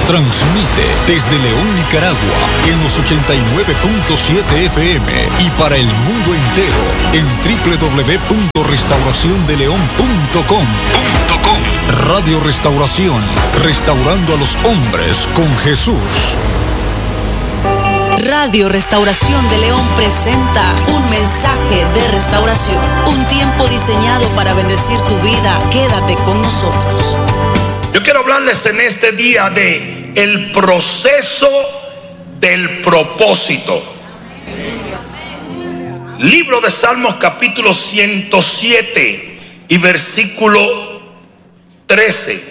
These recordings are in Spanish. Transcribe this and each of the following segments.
Transmite desde León, Nicaragua, en los 89.7 FM y para el mundo entero en www.restauraciondeleon.com. Radio Restauración, restaurando a los hombres con Jesús. Radio Restauración de León presenta un mensaje de restauración, un tiempo diseñado para bendecir tu vida. Quédate con nosotros. Yo quiero hablarles en este día de el proceso del propósito. Libro de Salmos, capítulo 107 y versículo 13.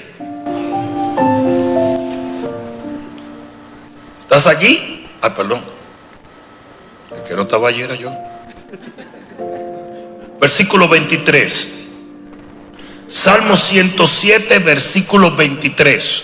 ¿Estás allí? Perdón. El que no estaba ayer era yo. Versículo 23. Salmo 107, versículo 23.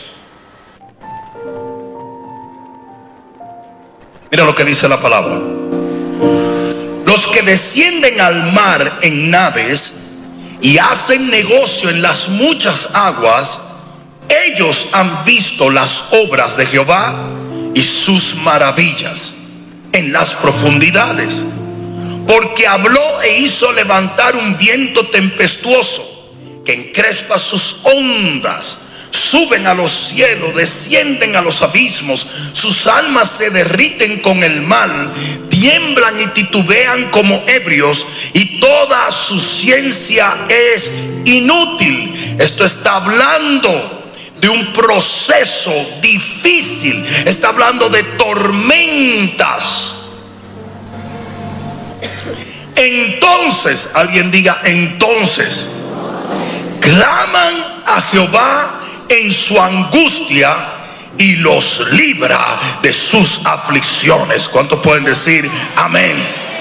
Mira lo que dice la palabra. Los que descienden al mar en naves y hacen negocio en las muchas aguas, ellos han visto las obras de Jehová y sus maravillas en las profundidades. Porque habló e hizo levantar un viento tempestuoso que encrespa sus ondas. Suben a los cielos, descienden a los abismos. Sus almas se derriten con el mal, tiemblan y titubean como ebrios, y toda su ciencia es inútil. Esto está hablando de un proceso difícil. Está hablando de tormentas. Entonces, alguien diga entonces, claman a Jehová en su angustia y los libra de sus aflicciones. ¿Cuántos pueden decir amén?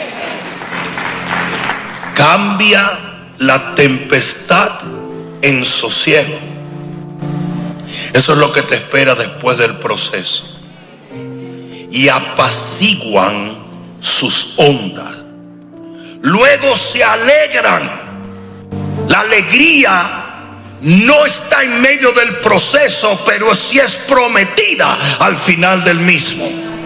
Cambia la tempestad en sosiego. Eso es lo que te espera después del proceso. Y apaciguan sus ondas. Luego se alegran. La alegría no está en medio del proceso, pero sí es prometida al final del mismo.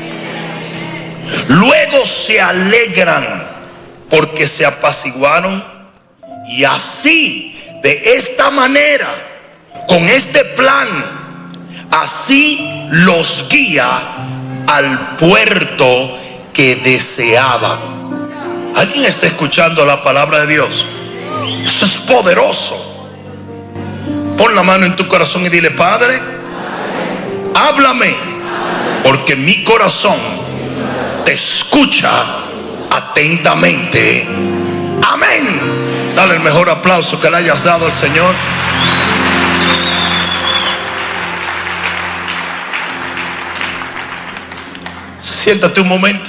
Luego se alegran porque se apaciguaron, y así, de esta manera, con este plan, así los guía al puerto que deseaban. ¿Alguien está escuchando la palabra de Dios? Eso es poderoso. Pon la mano en tu corazón y dile: Padre, háblame, porque mi corazón te escucha atentamente. Amén. Dale el mejor aplauso que le hayas dado al Señor. Siéntate un momento.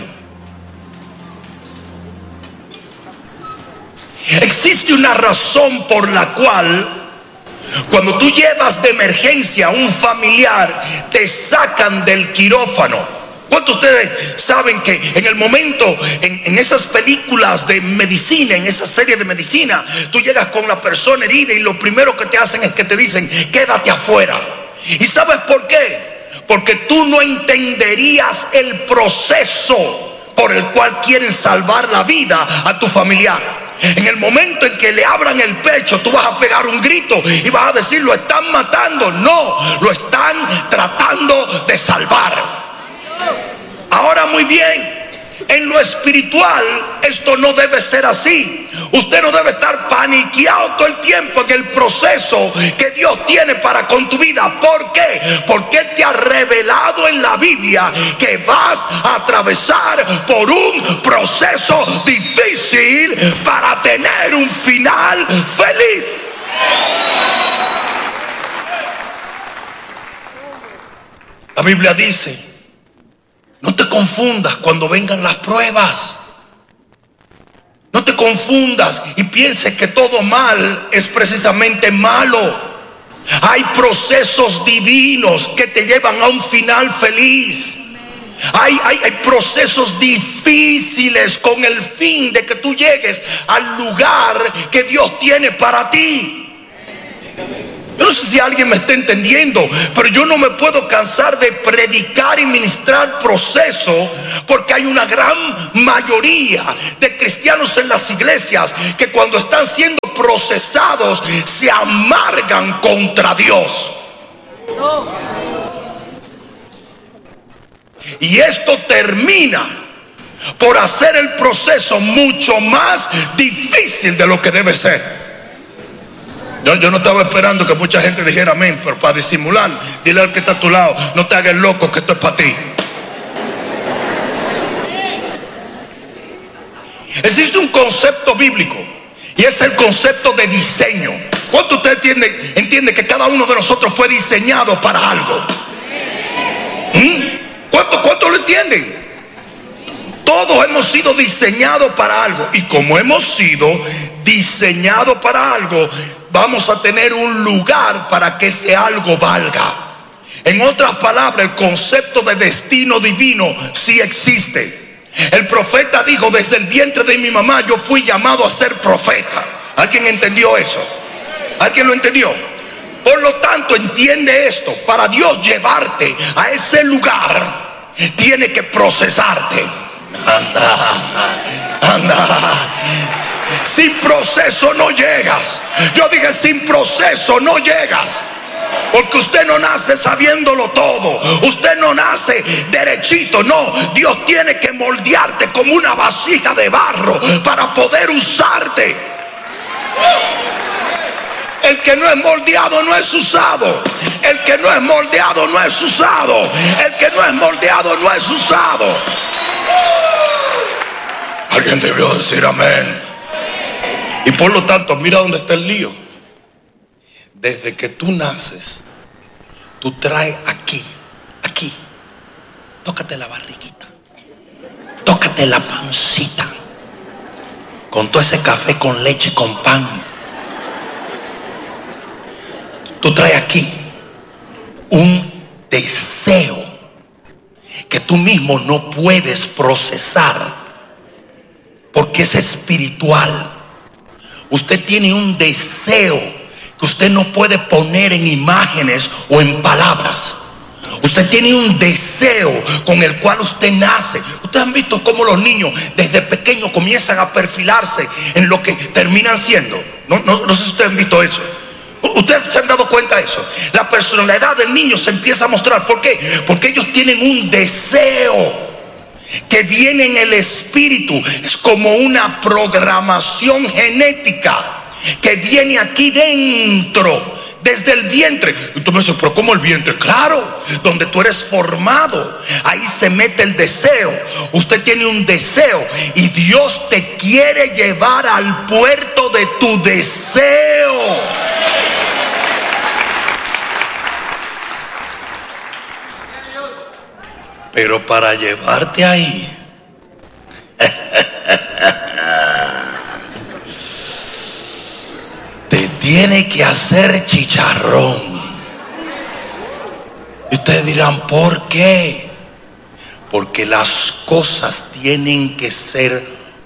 Existe una razón por la cual cuando tú llevas de emergencia a un familiar, te sacan del quirófano. ¿Cuántos de ustedes saben que en el momento, en esas películas de medicina, en esa serie de medicina, tú llegas con la persona herida y lo primero que te hacen es que te dicen: quédate afuera? ¿Y sabes por qué? Porque tú no entenderías el proceso por el cual quieren salvar la vida a tu familiar. En el momento en que le abran el pecho, tú vas a pegar un grito y vas a decir: lo están matando. No, lo están tratando de salvar. Ahora, muy bien, en lo espiritual esto no debe ser así. Usted no debe estar paniqueado todo el tiempo en el proceso que Dios tiene para con tu vida. ¿Por qué? Porque Él te ha revelado en la Biblia que vas a atravesar por un proceso difícil para tener un final feliz. La Biblia dice: no te confundas cuando vengan las pruebas. No te confundas y pienses que todo mal es precisamente malo. Hay procesos divinos que te llevan a un final feliz. Hay procesos difíciles con el fin de que tú llegues al lugar que Dios tiene para ti. Yo no sé si alguien me está entendiendo, pero yo no me puedo cansar de predicar y ministrar proceso, porque hay una gran mayoría de cristianos en las iglesias que cuando están siendo procesados se amargan contra Dios. Y esto termina por hacer el proceso mucho más difícil de lo que debe ser. Yo no estaba esperando que mucha gente dijera amén, pero para disimular, dile al que está a tu lado, no te hagas loco que esto es para ti. Existe un concepto bíblico y es el concepto de diseño. ¿Cuánto usted entiende que cada uno de nosotros fue diseñado para algo? ¿Cuánto lo entienden? Todos hemos sido diseñados para algo, y como hemos sido diseñados para algo, vamos a tener un lugar para que ese algo valga. En otras palabras, el concepto de destino divino sí existe. El profeta dijo: desde el vientre de mi mamá yo fui llamado a ser profeta. ¿Alguien entendió eso? ¿Alguien lo entendió? Por lo tanto, entiende esto: para Dios llevarte a ese lugar, tiene que procesarte. Anda. Sin proceso no llegas. Yo dije, sin proceso no llegas. Porque usted no nace sabiéndolo todo. Usted no nace derechito. No, Dios tiene que moldearte como una vasija de barro para poder usarte. El que no es moldeado no es usado. El que no es moldeado no es usado. El que no es moldeado no es usado. Alguien debió decir amén. Y por lo tanto, mira dónde está el lío. Desde que tú naces, tú traes aquí, tócate la barriguita, tócate la pancita, con todo ese café con leche, con pan. Tú traes aquí un deseo que tú mismo no puedes procesar, porque es espiritual. Usted tiene un deseo que usted no puede poner en imágenes o en palabras. Usted tiene un deseo con el cual usted nace. Ustedes han visto cómo los niños desde pequeños comienzan a perfilarse en lo que terminan siendo. No sé si ustedes han visto eso. Ustedes se han dado cuenta de eso. La personalidad del niño se empieza a mostrar. ¿Por qué? Porque ellos tienen un deseo que viene en el espíritu. Es como una programación genética que viene aquí dentro, desde el vientre. Y tú me dices, pero ¿cómo el vientre? Claro, donde tú eres formado, ahí se mete el deseo. Usted tiene un deseo y Dios te quiere llevar al puerto de tu deseo. Pero para llevarte ahí, te tiene que hacer chicharrón. Y ustedes dirán, ¿por qué? Porque las cosas tienen que ser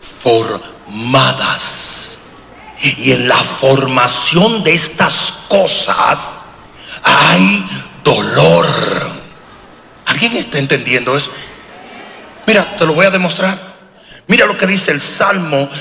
formadas. Y en la formación de estas cosas hay dolor. ¿Alguien está entendiendo eso? Mira, te lo voy a demostrar. Mira lo que dice el Salmo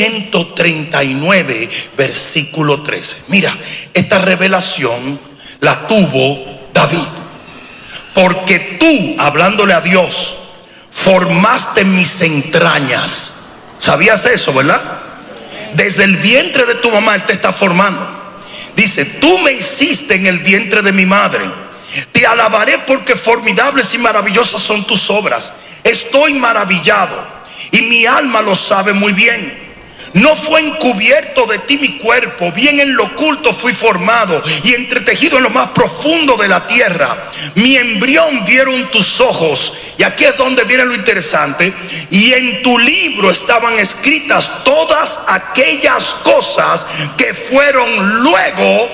139, versículo 13. Mira, esta revelación la tuvo David. Porque tú, hablándole a Dios, formaste mis entrañas. ¿Sabías eso, verdad? Desde el vientre de tu mamá Él te está formando. Dice, tú me hiciste en el vientre de mi madre. Te alabaré porque formidables y maravillosas son tus obras. Estoy maravillado y mi alma lo sabe muy bien. No fue encubierto de ti mi cuerpo, bien en lo oculto fui formado y entretejido en lo más profundo de la tierra. Mi embrión vieron tus ojos. Y aquí es donde viene lo interesante. Y en tu libro estaban escritas todas aquellas cosas que fueron luego.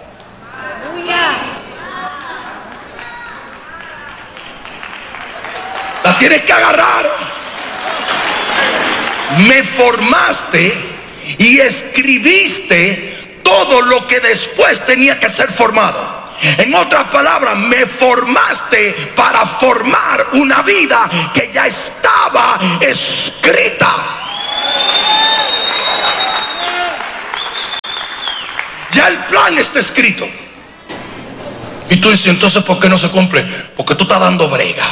Las tienes que agarrar. Me formaste y escribiste todo lo que después tenía que ser formado. En otras palabras, me formaste para formar una vida que ya estaba escrita. Ya el plan está escrito. Y tú dices, entonces ¿por qué no se cumple? Porque tú estás dando brega.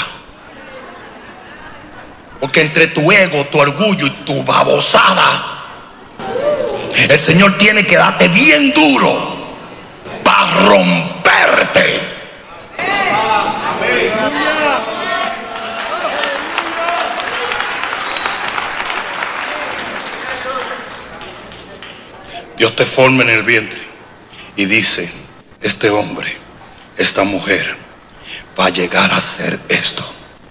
Porque entre tu ego, tu orgullo y tu babosada, el Señor tiene que darte bien duro para romperte. Dios te forma en el vientre y dice, este hombre, esta mujer va a llegar a ser esto.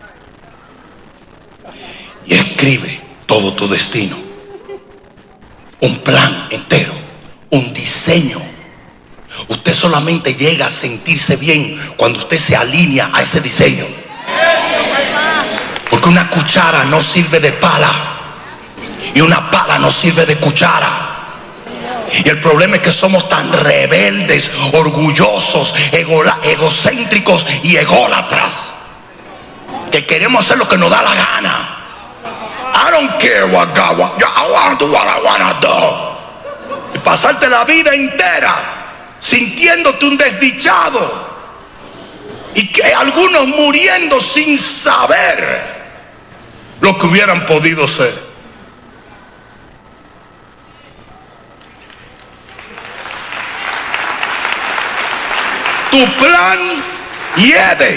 Y escribe todo tu destino, un plan entero, un diseño. Usted solamente llega a sentirse bien cuando usted se alinea a ese diseño. Porque una cuchara no sirve de pala y una pala no sirve de cuchara. Y el problema es que somos tan rebeldes, orgullosos, egocéntricos y ególatras, que queremos hacer lo que nos da la gana. I don't care what God wants. I want to do what I want to do. Y pasarte la vida entera sintiéndote un desdichado, y que algunos muriendo sin saber lo que hubieran podido ser. Tu plan hiede.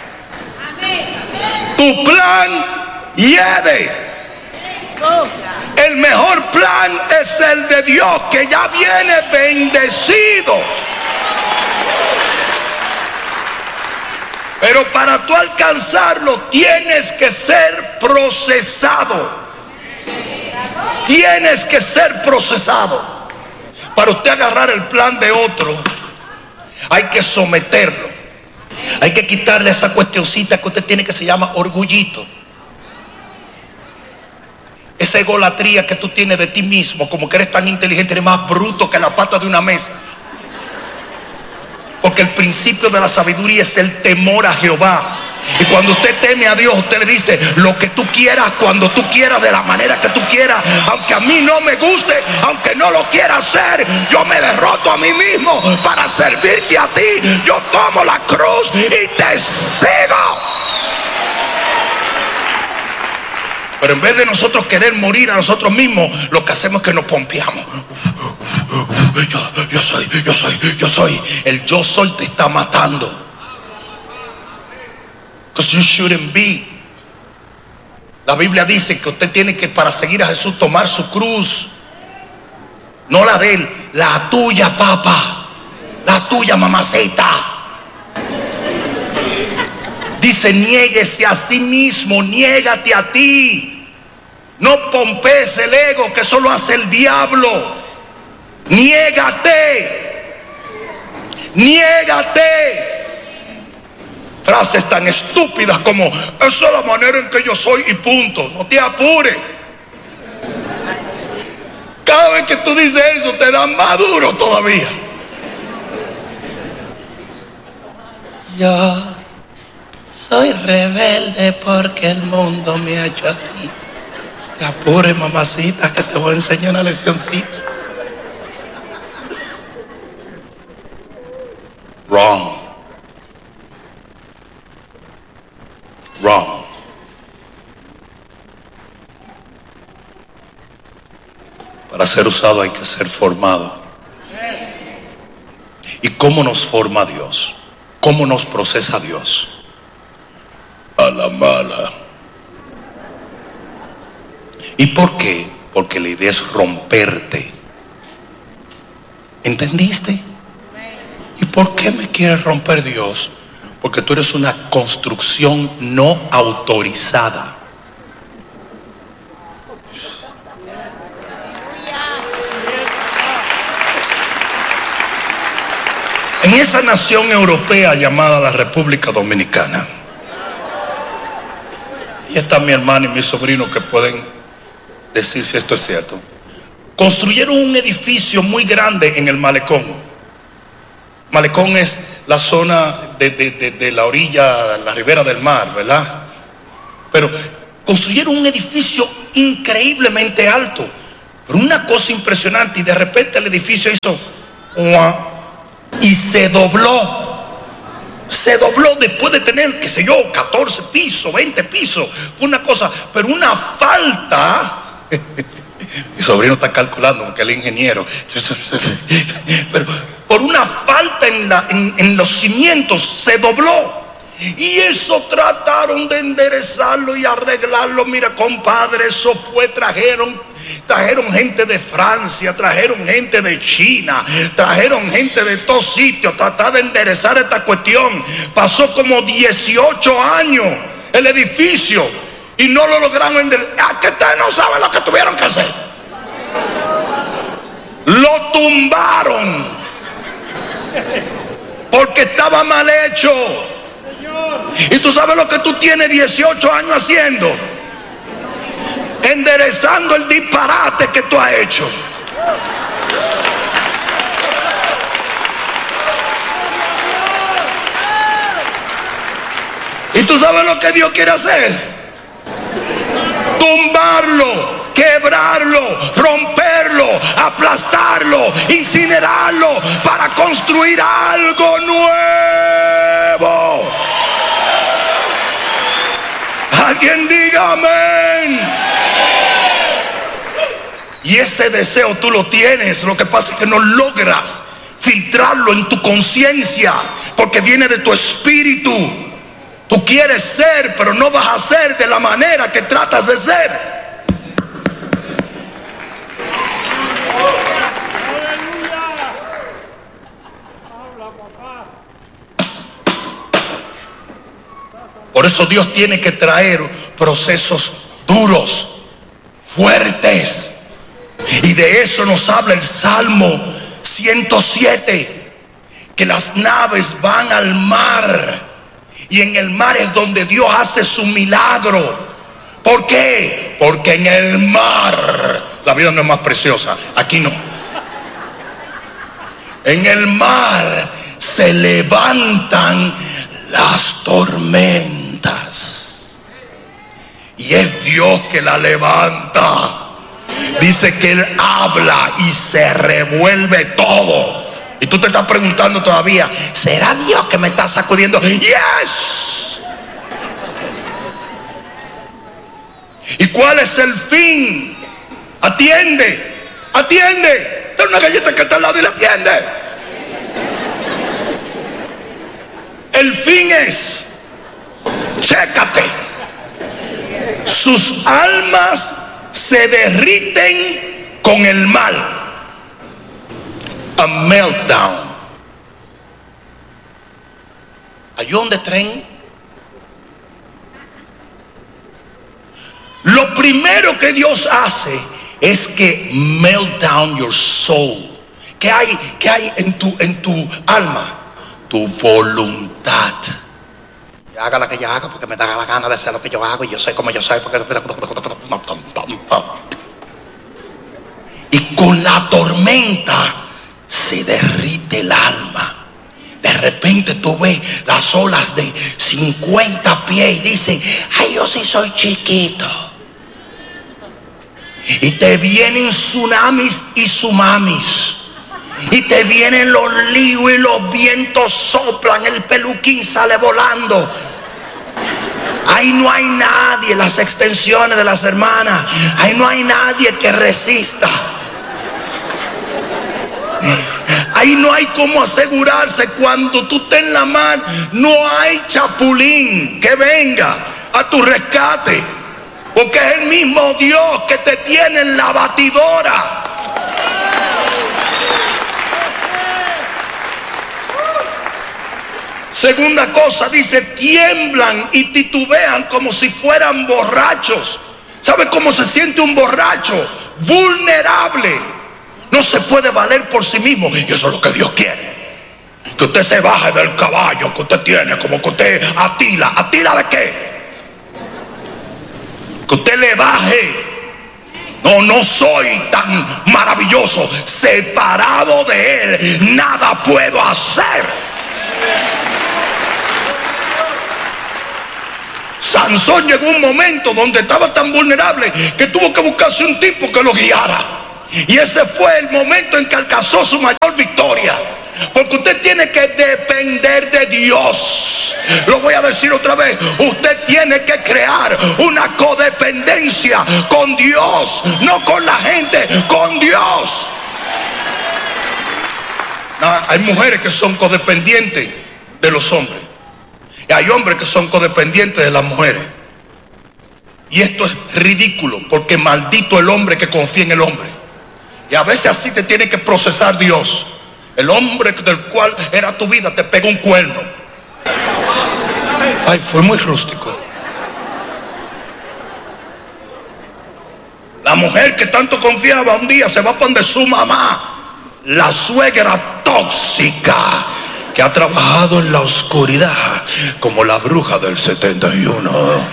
Tu plan hiede. El mejor plan es el de Dios, que ya viene bendecido. Pero para tú alcanzarlo tienes que ser procesado. Tienes que ser procesado. Para usted agarrar el plan de otro, hay que someterlo. Hay que quitarle esa cuestioncita que usted tiene, que se llama orgullito. Esa egolatría que tú tienes de ti mismo, como que eres tan inteligente, eres más bruto que la pata de una mesa. Porque el principio de la sabiduría es el temor a Jehová. Y cuando usted teme a Dios, usted le dice lo que tú quieras, cuando tú quieras, de la manera que tú quieras. Aunque a mí no me guste, aunque no lo quiera hacer, yo me derroto a mí mismo para servirte a ti. Yo tomo la cruz y te sigo. Pero en vez de nosotros querer morir a nosotros mismos, lo que hacemos es que nos pompeamos. Yo soy. El yo soy te está matando. Because you shouldn't be. La Biblia dice que usted tiene que, para seguir a Jesús, tomar su cruz. No la de él, la tuya, papá. La tuya, mamacita. Dice, niéguese a sí mismo, niégate a ti. No pompees el ego, que eso lo hace el diablo. Niégate. Niégate. Frases tan estúpidas como, esa es la manera en que yo soy y punto. No te apures. Cada vez que tú dices eso, te dan más duro todavía. Yo soy rebelde porque el mundo me ha hecho así. Te apures, mamacita, que te voy a enseñar una leccioncita. Wrong. Wrong. Para ser usado hay que ser formado. ¿Y cómo nos forma Dios? ¿Cómo nos procesa Dios? A la mala. ¿Y por qué? Porque la idea es romperte. ¿Entendiste? ¿Y por qué me quiere romper Dios? Porque tú eres una construcción no autorizada. En esa nación europea llamada la República Dominicana, y está mi hermano y mi sobrino que pueden decir si esto es cierto, construyeron un edificio muy grande en el Malecón. Malecón es la zona de la orilla, la ribera del mar, ¿verdad? Pero construyeron un edificio increíblemente alto, pero una cosa impresionante, y de repente el edificio hizo y se dobló. Se dobló después de tener, qué sé yo, 14 pisos, 20 pisos. Fue una cosa, pero una falta. Mi sobrino está calculando porque él es ingeniero. Pero por una falta en los cimientos se dobló. Y eso trataron de enderezarlo y arreglarlo. Mira, compadre, eso fue, trajeron gente de Francia, trajeron gente de China, trajeron gente de todos sitios, tratar de enderezar esta cuestión. Pasó como 18 años el edificio y no lo lograron enderezar. Que ustedes no saben lo que tuvieron que hacer. Lo tumbaron porque estaba mal hecho. Y tú sabes lo que tú tienes 18 años haciendo, enderezando el disparate que tú has hecho. Y tú sabes lo que Dios quiere hacer: tumbarlo, quebrarlo, romperlo, aplastarlo, incinerarlo, para construir algo nuevo. Alguien diga amén. Y ese deseo tú lo tienes. Lo que pasa es que no logras filtrarlo en tu conciencia, porque viene de tu espíritu. Tú quieres ser, pero no vas a ser de la manera que tratas de ser. Por eso Dios tiene que traer procesos duros, fuertes. Y de eso nos habla el Salmo 107, que las naves van al mar, y en el mar es donde Dios hace su milagro. ¿Por qué? Porque en el mar la vida no es más preciosa. Aquí no. En el mar se levantan las tormentas. Y es Dios que la levanta. Dice que Él habla y se revuelve todo. Y tú te estás preguntando todavía: ¿será Dios que me está sacudiendo? ¡Yes! ¿Y cuál es el fin? Atiende, atiende. Dale una galleta que está al lado y la atiende. El fin es, chécate, sus almas se derriten con el mal. A meltdown. ¿Ayón de tren? Lo primero que Dios hace es que melt down your soul. ¿Qué hay en tu alma? Tu voluntad. Haga lo que yo hago porque me da la gana de hacer lo que yo hago, y yo soy como yo soy porque... Y con la tormenta se derrite el alma. De repente tú ves las olas de 50 pies y dicen: ay, yo sí soy chiquito. Y te vienen tsunamis y tsunamis. Y te vienen los líos y los vientos soplan, el peluquín sale volando. Ahí no hay nadie, las extensiones de las hermanas, ahí no hay nadie que resista. Ahí no hay cómo asegurarse. Cuando tú estés en la mar, no hay chapulín que venga a tu rescate, porque es el mismo Dios que te tiene en la batidora. Segunda cosa, dice: tiemblan y titubean como si fueran borrachos. ¿Sabe cómo se siente un borracho? Vulnerable. No se puede valer por sí mismo. Y eso es lo que Dios quiere. Que usted se baje del caballo que usted tiene, como que usted atila. ¿Atila de qué? Que usted le baje No soy tan maravilloso. Separado de Él, nada puedo hacer. Sansón llegó un momento donde estaba tan vulnerable que tuvo que buscarse un tipo que lo guiara. Y ese fue el momento en que alcanzó su mayor victoria. Porque usted tiene que depender de Dios. Lo voy a decir otra vez. Usted tiene que crear una codependencia con Dios. No con la gente, con Dios. Hay mujeres que son codependientes de los hombres. Y hay hombres que son codependientes de las mujeres. Y esto es ridículo, porque maldito el hombre que confía en el hombre. Y a veces así te tiene que procesar Dios. El hombre del cual era tu vida te pega un cuerno. Ay, fue muy rústico. La mujer que tanto confiaba un día se va para donde su mamá, la suegra tóxica, que ha trabajado en la oscuridad como la bruja del 71.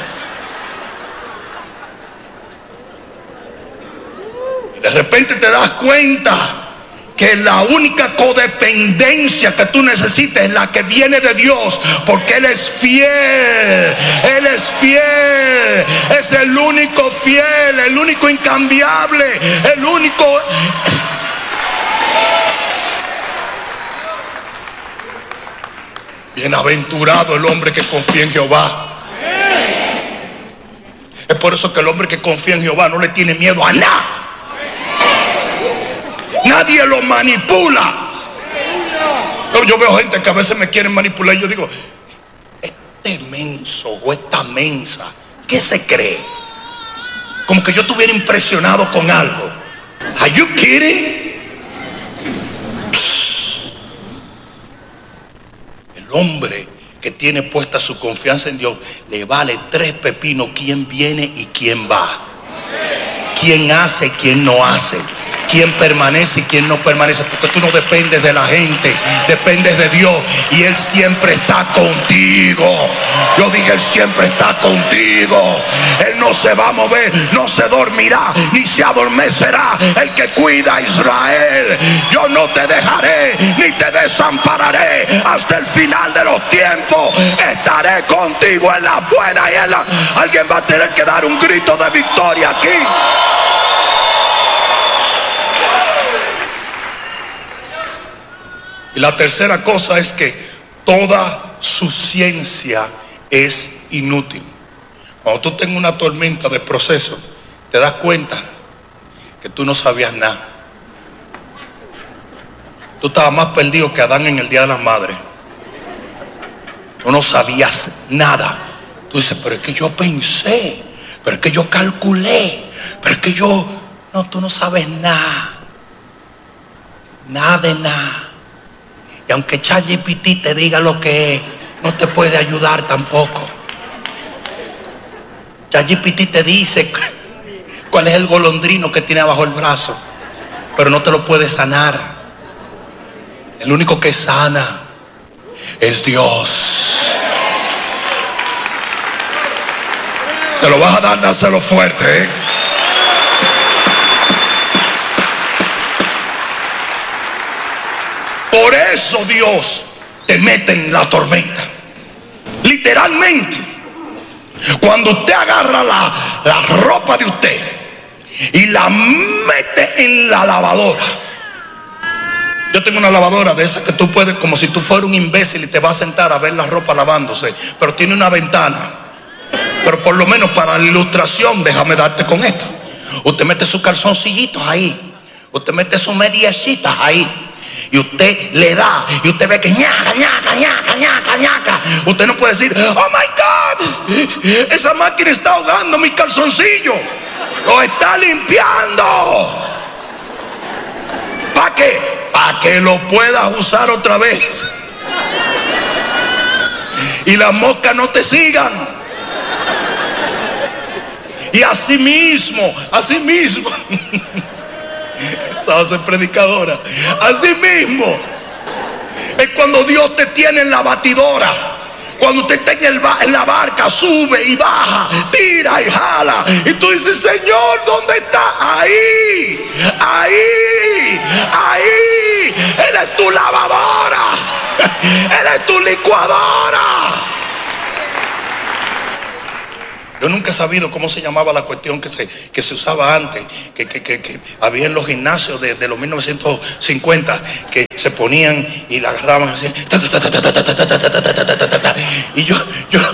Y de repente te das cuenta que la única codependencia que tú necesitas es la que viene de Dios, porque Él es fiel. Él es fiel. Es el único fiel, el único incambiable, el único. Bienaventurado el hombre que confía en Jehová. Es por eso que el hombre que confía en Jehová no le tiene miedo a nada. Nadie lo manipula. Yo veo gente que a veces me quieren manipular y yo digo, este menso o esta mensa, ¿qué se cree? Como que yo estuviera impresionado con algo. Are you kidding? El hombre que tiene puesta su confianza en Dios, le vale 3 pepinos quién viene y quién va, quién hace y quién no hace, quién permanece y quién no permanece, porque tú no dependes de la gente, dependes de Dios, y Él siempre está contigo. Yo dije, Él siempre está contigo. Él no se va a mover, no se dormirá, ni se adormecerá el que cuida a Israel. Yo no te dejaré, ni te desampararé hasta el final de los tiempos. Estaré contigo en las buenas y en las... Alguien va a tener que dar un grito de victoria aquí. Y la tercera cosa es que toda su ciencia es inútil. Cuando tú tengas una tormenta de proceso, te das cuenta que tú no sabías nada. Tú estabas más perdido que Adán en el Día de las Madres. Tú no sabías nada. Tú dices, pero es que yo pensé, pero es que yo calculé, pero es que yo... No, tú no sabes nada. Nada de nada. Y aunque ChatGPT te diga lo que es, no te puede ayudar tampoco. ChatGPT te dice cuál es el golondrino que tiene abajo el brazo, pero no te lo puede sanar. El único que sana es Dios. Se lo vas a dar, dáselo fuerte, ¿eh? Por eso Dios te mete en la tormenta. Literalmente, cuando usted agarra la ropa de usted y la mete en la lavadora. Yo tengo una lavadora de esas que tú puedes, como si tú fueras un imbécil y te vas a sentar a ver la ropa lavándose, pero tiene una ventana. Pero por lo menos para la ilustración, déjame darte con esto. Usted mete sus calzoncillitos ahí, usted mete sus mediecitas ahí, y usted le da, y usted ve que ñaca, ñaca, ñaca, ñaca, ñaca. Usted no puede decir, oh my God, esa máquina está ahogando mis calzoncillos. Lo está limpiando. ¿Para qué? Para que lo puedas usar otra vez. Y las moscas no te sigan. Y así mismo. Esa va a ser predicadora. Así mismo es cuando Dios te tiene en la batidora. cuando usted está en la barca, sube y baja, tira y jala. Y tú dices, Señor, ¿dónde está? Ahí, ahí, ahí. Él es tu lavadora. Él es tu licuadora. Yo nunca he sabido cómo se llamaba la cuestión que se usaba antes, que había en los gimnasios de los 1950, que se ponían y la agarraban así. Y yo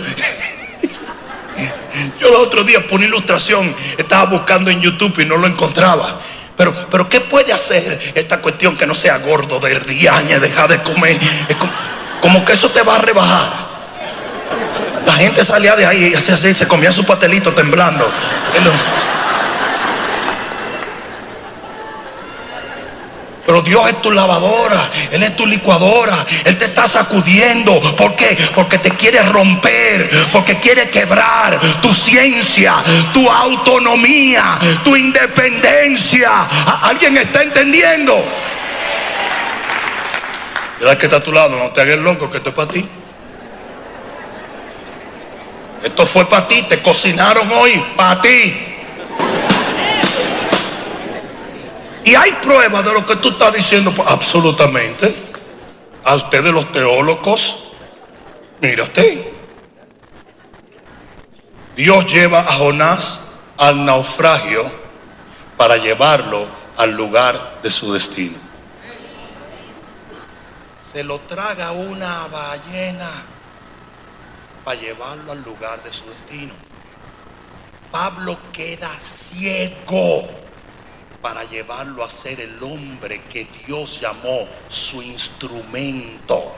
el otro día por una ilustración estaba buscando en YouTube y no lo encontraba. Pero ¿qué puede hacer esta cuestión que no sea gordo, de riaña, dejar de comer? Es como que eso te va a rebajar. La gente salía de ahí y hacía así, se comía su pastelito temblando. Pero Dios es tu lavadora, Él es tu licuadora. Él te está sacudiendo. ¿Por qué? Porque te quiere romper, porque quiere quebrar tu ciencia, tu autonomía, tu independencia. ¿Alguien está entendiendo? ¿Verdad que está a tu lado? No te hagas loco, que esto es para ti. Esto fue para ti, te cocinaron hoy para ti. Y hay pruebas de lo que tú estás diciendo. Pues, absolutamente. A ustedes los teólogos, mírate. Dios lleva a Jonás al naufragio para llevarlo al lugar de su destino. Se lo traga una ballena para llevarlo al lugar de su destino. Pablo queda ciego para llevarlo a ser el hombre que Dios llamó su instrumento.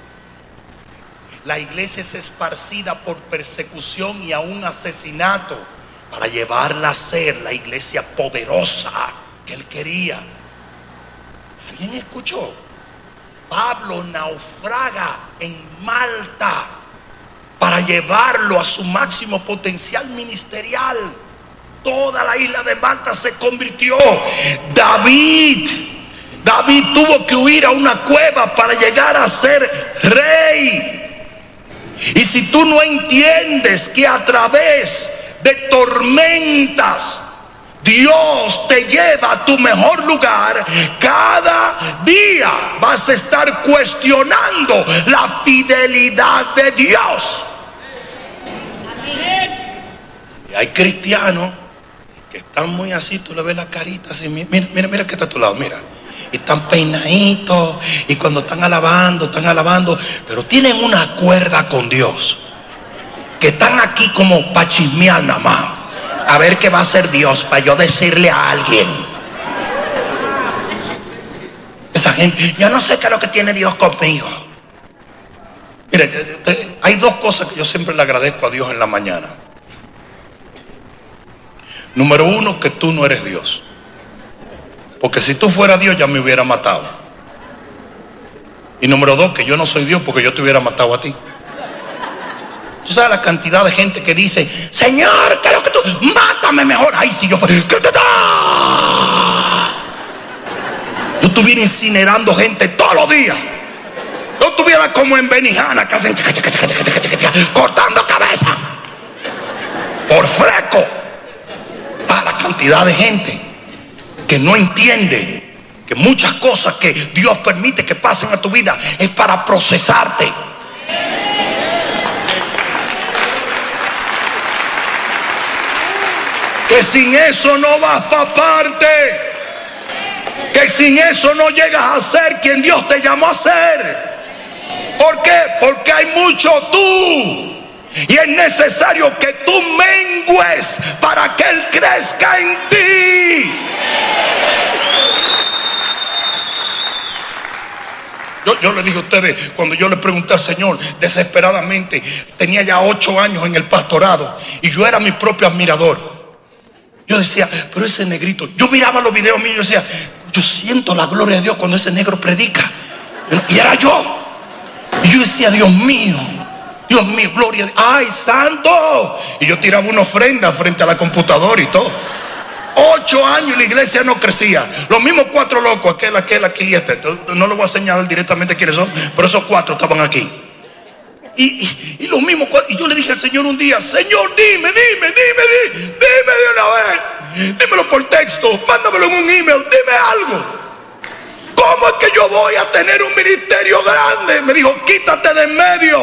La iglesia es esparcida por persecución y aún asesinato para llevarla a ser la iglesia poderosa que él quería. ¿Alguien escuchó? Pablo naufraga en Malta para llevarlo a su máximo potencial ministerial. Toda la isla de Malta se convirtió. David tuvo que huir a una cueva para llegar a ser rey. Y si tú no entiendes que a través de tormentas Dios te lleva a tu mejor lugar, cada día vas a estar cuestionando la fidelidad de Dios. Y hay cristianos que están muy así, tú le ves la carita así, mira que está a tu lado, mira. Y están peinaditos, y cuando están alabando, pero tienen una cuerda con Dios, que están aquí como para chismear nada más. A ver qué va a hacer Dios para yo decirle a alguien. Esa gente, yo no sé qué es lo que tiene Dios conmigo. Mire, hay dos cosas que yo siempre le agradezco a Dios en la mañana. Número uno, que tú no eres Dios. Porque si tú fueras Dios ya me hubiera matado. Y número dos, que yo no soy Dios porque yo te hubiera matado a ti. Tú sabes la cantidad de gente que dice, Señor, ¿qué es lo que tú? Mátame mejor. Ay, si yo fuera. Yo estuviera incinerando gente todos los días. Yo estuviera como en Benihana, que hacen cortando cabeza. Por fresco. A la cantidad de gente que no entiende que muchas cosas que Dios permite que pasen a tu vida es para procesarte. Que sin eso no vas para parte. Que sin eso no llegas a ser quien Dios te llamó a ser. ¿Por qué? Porque hay mucho tú. Y es necesario que tú mengues para que Él crezca en ti. Yo le dije a ustedes, cuando yo le pregunté al Señor desesperadamente, tenía ya 8 años en el pastorado y yo era mi propio admirador. Yo decía, pero ese negrito, yo miraba los videos míos y yo decía, yo siento la gloria de Dios cuando ese negro predica. Y era yo. Y yo decía, Dios mío, gloria a Dios. ¡Ay, santo! Y yo tiraba una ofrenda frente a la computadora y todo. 8 años y la iglesia no crecía. Los mismos 4 locos, aquel y este. No lo voy a señalar directamente quiénes son, pero esos 4 estaban aquí. Y lo mismo, y yo le dije al Señor un día: Señor, dime de una vez. Dímelo por texto, mándamelo en un email, dime algo. ¿Cómo es que yo voy a tener un ministerio grande? Me dijo: quítate de en medio.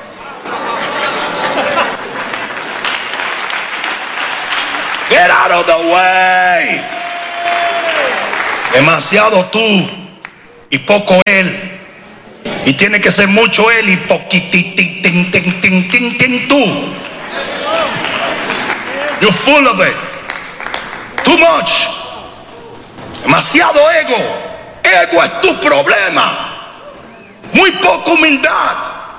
Get out of the way. Demasiado tú y poco él. Y tiene que ser mucho él y poquititín tú. You're full of it. Too much. Demasiado ego. Ego es tu problema. Muy poca humildad.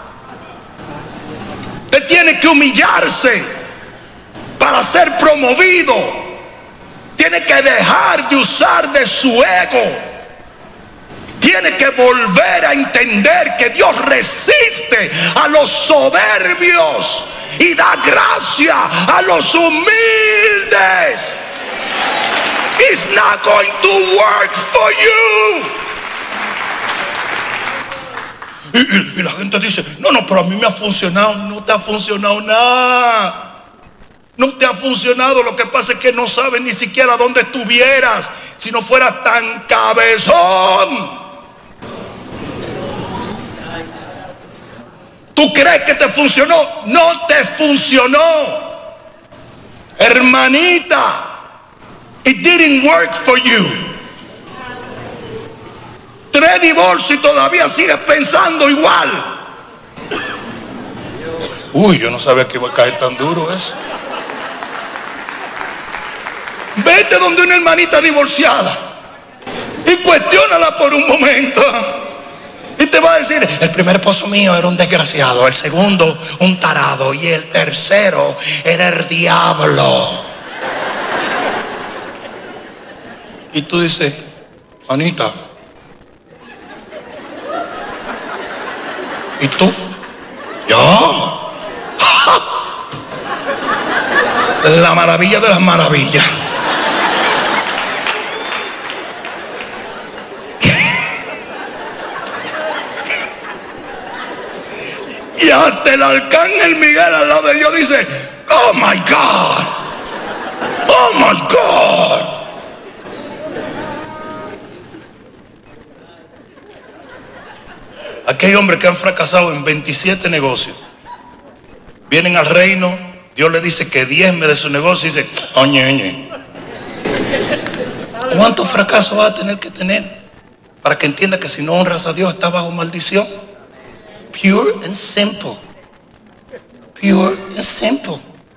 Usted tiene que humillarse para ser promovido. Tiene que dejar de usar de su ego. Tiene que volver a entender que Dios resiste a los soberbios y da gracia a los humildes. It's not going to work for you. Y la gente dice: no, pero a mí me ha funcionado. No te ha funcionado nada. No te ha funcionado. Lo que pasa es que no sabes ni siquiera dónde estuvieras si no fueras tan cabezón. ¿Tú crees que te funcionó? No te funcionó, hermanita. It didn't work for you. 3 divorcios y todavía sigues pensando igual. Uy, yo no sabía que iba a caer tan duro eso. Vete donde una hermanita divorciada y cuestiónala por un momento. Y te va a decir: el primer esposo mío era un desgraciado, el segundo un tarado y el tercero era el diablo. Y tú dices: Anita, ¿y tú? Yo. La maravilla de las maravillas. Y hasta el arcángel Miguel al lado de Dios dice: oh my God, oh my God. Aquí hay hombres que han fracasado en 27 negocios. Vienen al reino, Dios le dice que diezme de su negocio y dice: oñe. ¿Cuántos fracasos vas a tener que tener para que entienda que si no honras a Dios estás bajo maldición? Pure and simple. Pure and simple.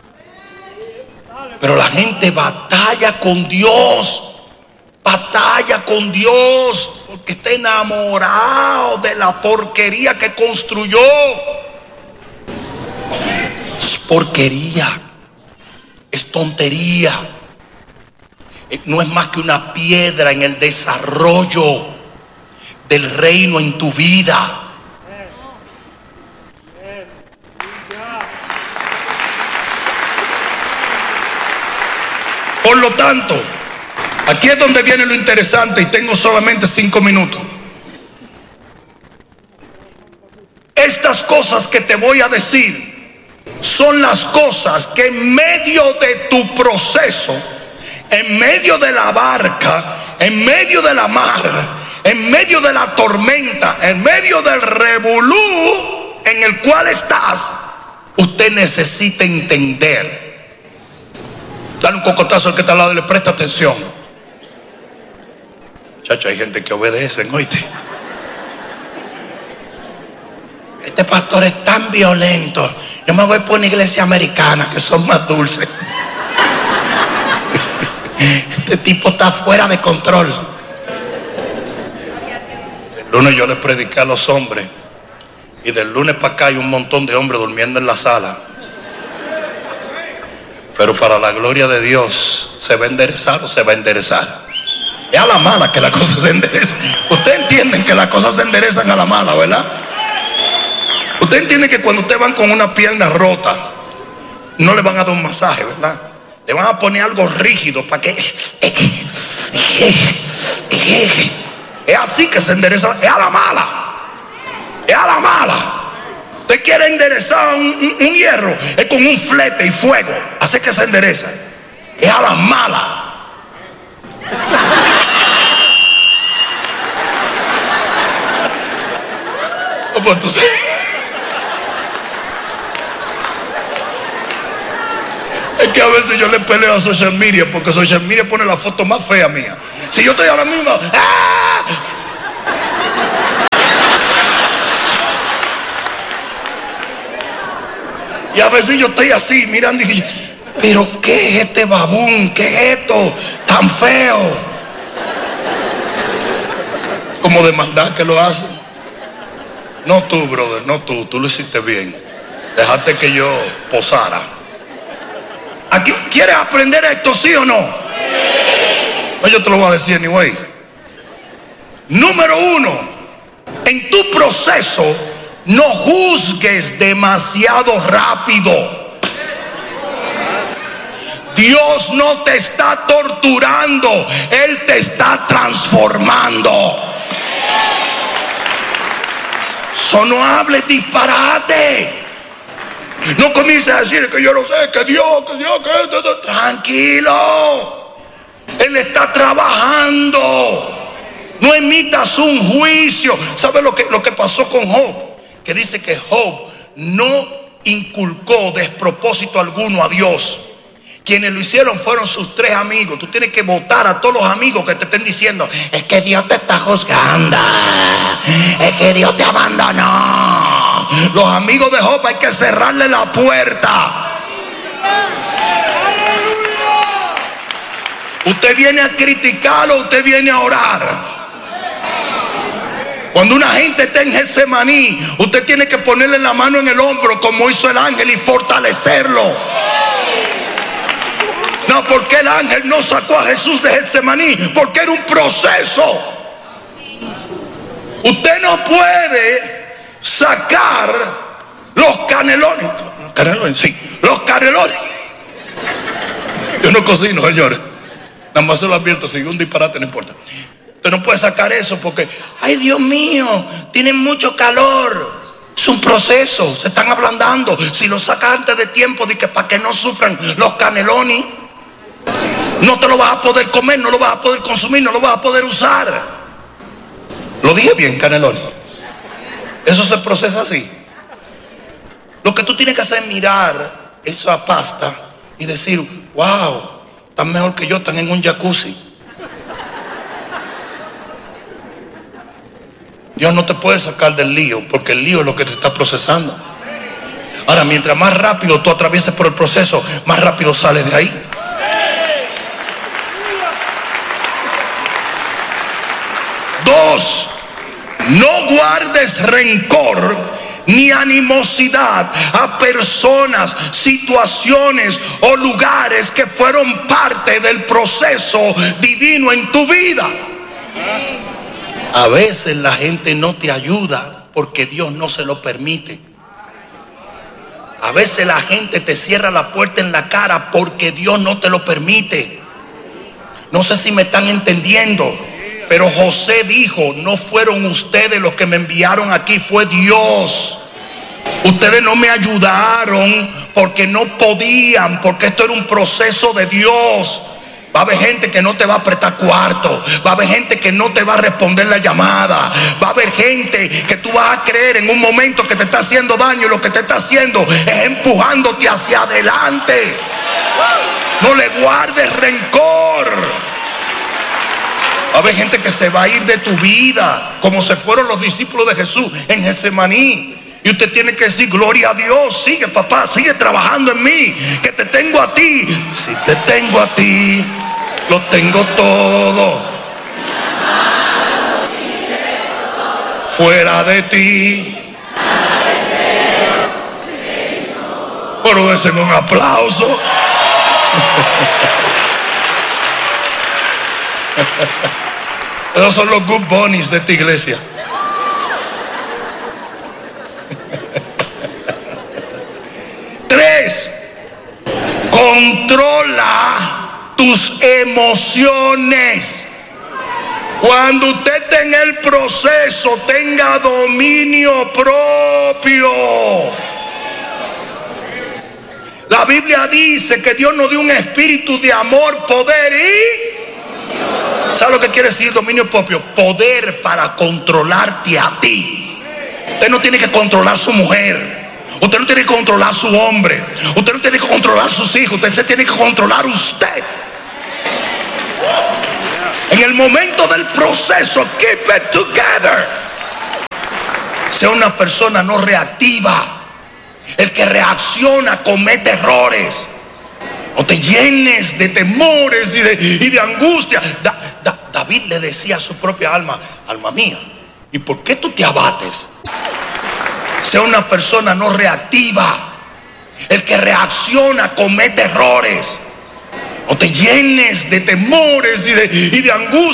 Pero la gente batalla con Dios. Batalla con Dios porque está enamorado de la porquería que construyó. Es porquería. Es tontería. No es más que una piedra en el desarrollo del reino en tu vida. Por lo tanto, aquí es donde viene lo interesante y tengo solamente 5 minutos. Estas cosas que te voy a decir son las cosas que en medio de tu proceso, en medio de la barca, en medio de la mar, en medio de la tormenta, en medio del revolú en el cual estás, usted necesita entender. Dale un cocotazo al que está al lado y le presta atención. Muchachos, hay gente que obedece, oíste. Este pastor es tan violento. Yo me voy por una iglesia americana que son más dulces. Este tipo está fuera de control. El lunes yo le prediqué a los hombres y del lunes para acá hay un montón de hombres durmiendo en la sala. Pero para la gloria de Dios, ¿se va a enderezar o se va a enderezar? Es a la mala que la cosa se endereza. Ustedes entienden que las cosas se enderezan a la mala, ¿verdad? Ustedes entienden que cuando ustedes van con una pierna rota, no le van a dar un masaje, ¿verdad? Le van a poner algo rígido para que... Es así que se endereza. Es a la mala. Es a la mala. Usted quiere enderezar un hierro, es con un flete y fuego. Así que se endereza. Es a las malas. Pues entonces, es que a veces yo le peleo a social media, porque social media pone la foto más fea mía. Si yo estoy ahora mismo, ¡ah! Y a veces yo estoy así mirando y pero ¿qué es este babún? ¿Qué es esto tan feo? Como de maldad que lo hacen. No tú, brother, no tú lo hiciste bien. Dejaste que yo posara. ¿Aquí quieres aprender esto, sí o no? No, yo te lo voy a decir anyway. Número 1, en tu proceso no juzgues demasiado rápido. Dios no te está torturando, Él te está transformando. No hables disparate. No comiences a decir que yo no sé, que Dios, que tranquilo. Él está trabajando. No emitas un juicio. ¿Sabes lo que pasó con Job? Que dice que Job no inculcó despropósito alguno a Dios. Quienes lo hicieron fueron sus 3 amigos. Tú tienes que votar a todos los amigos que te estén diciendo: es que Dios te está juzgando, es que Dios te abandonó. Los amigos de Job hay que cerrarle la puerta. Usted viene a criticarlo, usted viene a orar. Cuando una gente está en Getsemaní, usted tiene que ponerle la mano en el hombro como hizo el ángel y fortalecerlo. No, porque el ángel no sacó a Jesús de Getsemaní, porque era un proceso. Usted no puede sacar los canelones. Los canelones. Yo no cocino, señores. Nada más se lo advierto, si un disparate no importa. Usted no puede sacar eso porque, ay Dios mío, tienen mucho calor. Es un proceso, se están ablandando. Si lo sacas antes de tiempo, de que para que no sufran los canelones, no te lo vas a poder comer, no lo vas a poder consumir, no lo vas a poder usar. Lo dije bien, canelones. Eso se procesa así. Lo que tú tienes que hacer es mirar esa pasta y decir: wow, están mejor que yo, están en un jacuzzi. Dios no te puede sacar del lío, porque el lío es lo que te está procesando. Ahora, mientras más rápido tú atravieses por el proceso, más rápido sales de ahí. Dos, no guardes rencor ni animosidad a personas, situaciones o lugares que fueron parte del proceso divino en tu vida. A veces la gente no te ayuda porque Dios no se lo permite. A veces la gente te cierra la puerta en la cara porque Dios no te lo permite. No sé si me están entendiendo. Pero José dijo: no fueron ustedes los que me enviaron aquí, fue Dios. Ustedes no me ayudaron porque no podían, porque esto era un proceso de Dios. Va a haber gente que no te va a prestar cuarto. Va a haber gente que no te va a responder la llamada. Va a haber gente que tú vas a creer en un momento que te está haciendo daño, y lo que te está haciendo es empujándote hacia adelante. No le guardes rencor. Va a haber gente que se va a ir de tu vida, como se fueron los discípulos de Jesús en Getsemaní. Y usted tiene que decir: gloria a Dios, sigue papá, sigue trabajando en mí, que te tengo a ti. Si te tengo a ti, lo tengo todo. Fuera de ti. Pero déjenme un aplauso. Esos son los good bunnies de esta iglesia. Tres, controla tus emociones. Cuando usted esté en el proceso, tenga dominio propio. La Biblia dice que Dios nos dio un espíritu de amor, poder y... ¿sabe lo que quiere decir dominio propio? Poder para controlarte a ti. Usted no tiene que controlar a su mujer. Usted no tiene que controlar a su hombre. Usted no tiene que controlar a sus hijos. Usted se tiene que controlar usted. En el momento del proceso, keep it together. Sea una persona no reactiva. El que reacciona comete errores. No te llenes de temores y de angustia. David le decía a su propia alma: alma mía, ¿y por qué tú te abates? Sea una persona no reactiva. El que reacciona comete errores. No te llenes de temores y de angustia.